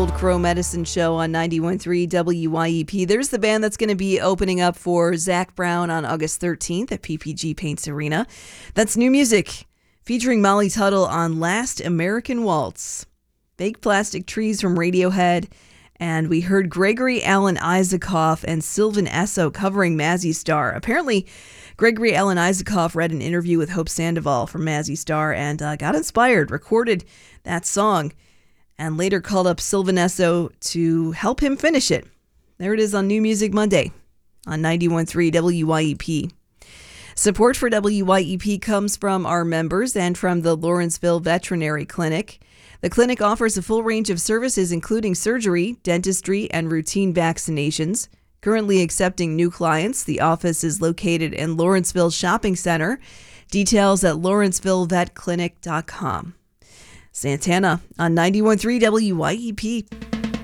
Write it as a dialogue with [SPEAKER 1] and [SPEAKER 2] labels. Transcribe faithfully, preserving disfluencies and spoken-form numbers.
[SPEAKER 1] Old Crow Medicine Show on ninety-one point three W Y E P. There's the band that's going to be opening up for Zach Brown on August thirteenth at P P G Paints Arena. That's new music featuring Molly Tuttle on Last American Waltz. Fake Plastic Trees from Radiohead. And we heard Gregory Alan Isakov and Sylvan Esso covering Mazzy Star. Apparently, Gregory Alan Isakov read an interview with Hope Sandoval from Mazzy Star and uh, got inspired, recorded that song, and later called up Sylvan Esso to help him finish it. There it is on New Music Monday on ninety-one point three W Y E P. Support for W Y E P comes from our members and from the Lawrenceville Veterinary Clinic. The clinic offers a full range of services, including surgery, dentistry, and routine vaccinations. Currently accepting new clients, the office is located in Lawrenceville Shopping Center. Details at lawrenceville vet clinic dot com. Santana on ninety-one point three W Y E P.